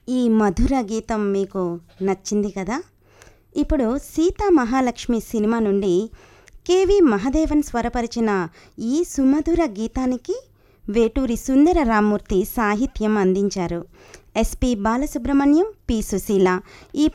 ఈ మధుర గీతం మీకు నచ్చింది కదా? ఇప్పుడు సీతా మహాలక్ష్మి సినిమా నుండి కేవి మహదేవన్ స్వరపరిచిన ఈ సుమధుర గీతానికి వేటూరి సుందర రామ్మూర్తి సాహిత్యం అందించారు. ఎస్పి బాలసుబ్రహ్మణ్యం, పి సుశీల ఈ